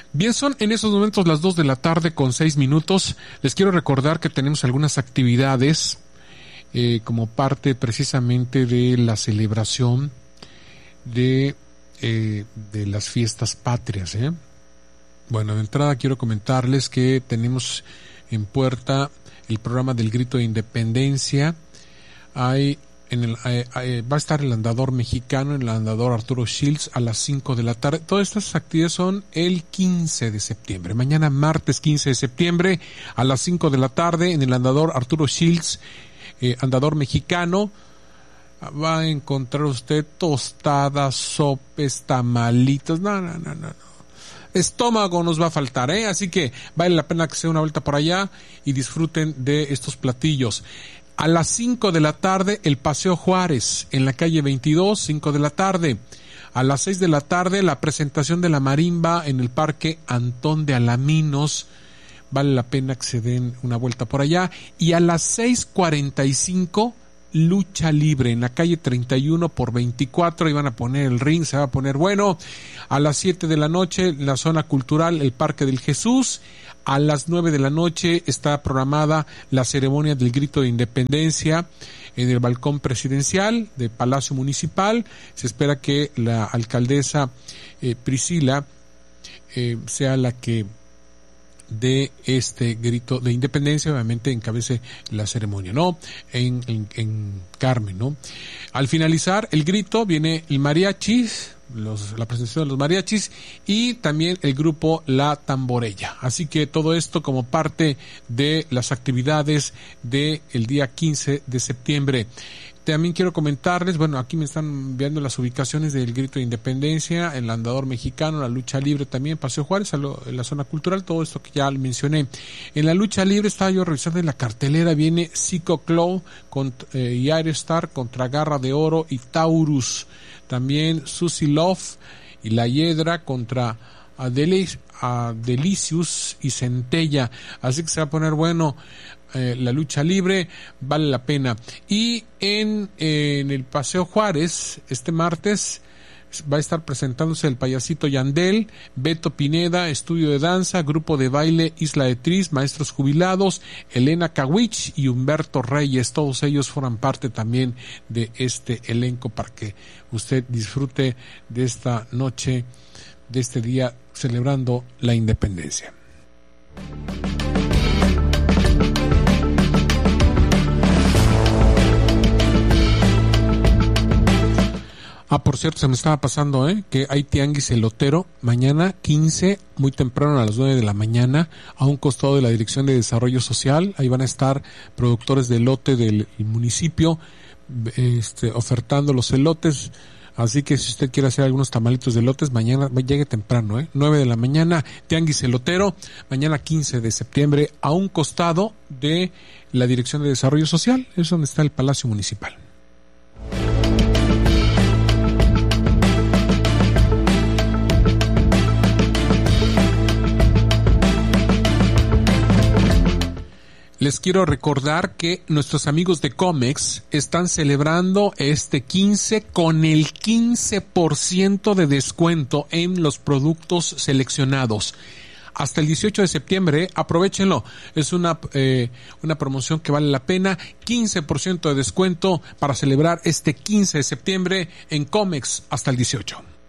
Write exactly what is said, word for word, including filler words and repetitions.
Bien, son en esos momentos las dos de la tarde con seis minutos. Les quiero recordar que tenemos algunas actividades eh, como parte precisamente de la celebración de, eh, de las fiestas patrias. ¿eh? Bueno, de entrada quiero comentarles que tenemos en puerta el programa del Grito de Independencia. Hay En el, eh, eh, va a estar el andador mexicano, el andador Arturo Shields a las cinco de la tarde. Todas estas actividades son el quince de septiembre. Mañana martes quince de septiembre a las cinco de la tarde en el andador Arturo Shields, eh, andador mexicano. Va a encontrar usted tostadas, sopes, tamalitos. No, no, no, no. no. Estómago nos va a faltar, ¿eh? Así que vale la pena que se dé una vuelta por allá y disfruten de estos platillos. A las cinco de la tarde, el Paseo Juárez, en la calle veintidós, cinco de la tarde. A las seis de la tarde, la presentación de la marimba en el Parque Antón de Alaminos. Vale la pena que se den una vuelta por allá. Y a las seis cuarenta y cinco, lucha libre en la calle treinta y uno por veinticuatro. Iban a poner el ring, se va a poner bueno. A las siete de la noche, en la zona cultural, el Parque del Jesús. A las nueve de la noche está programada la ceremonia del Grito de Independencia en el balcón presidencial del Palacio Municipal. Se espera que la alcaldesa eh, Priscila eh, sea la que de este grito de independencia, obviamente encabece la ceremonia, ¿no? En, en, en Carmen, ¿no? Al finalizar el grito viene el mariachis, los, la presentación de los mariachis y también el grupo La Tamborella. Así que todo esto como parte de las actividades del día quince de septiembre. También quiero comentarles, bueno, aquí me están enviando las ubicaciones del Grito de Independencia, el andador mexicano, la lucha libre también, Paseo Juárez, en la zona cultural, todo esto que ya mencioné. En la lucha libre estaba yo revisando en la cartelera, viene Psycho Claw eh, y Aerostar contra Garra de Oro y Taurus. También Susie Love y La Hiedra contra Adelic, Delicious y Centella. Así que se va a poner bueno. Eh, la lucha libre vale la pena. Y en, eh, en el Paseo Juárez este martes va a estar presentándose el payasito Yandel, Beto Pineda, estudio de danza, grupo de baile Isla de Tris, maestros jubilados, Elena Kawich y Humberto Reyes. Todos ellos forman parte también de este elenco para que usted disfrute de esta noche, de este día celebrando la independencia. Ah, por cierto, se me estaba pasando, ¿eh? Que hay tianguis elotero mañana quince, muy temprano a las nueve de la mañana, a un costado de la Dirección de Desarrollo Social. Ahí van a estar productores de elote del municipio, este, ofertando los elotes. Así que si usted quiere hacer algunos tamalitos de elotes, mañana llegue temprano, ¿eh? nueve de la mañana, tianguis elotero, mañana quince de septiembre, a un costado de la Dirección de Desarrollo Social. Es donde está el Palacio Municipal. Les quiero recordar que nuestros amigos de Comex están celebrando este quince con el quince por ciento de descuento en los productos seleccionados. Hasta el dieciocho de septiembre, aprovéchenlo. Es una, eh, una promoción que vale la pena. quince por ciento de descuento para celebrar este quince de septiembre en Comex hasta el dieciocho.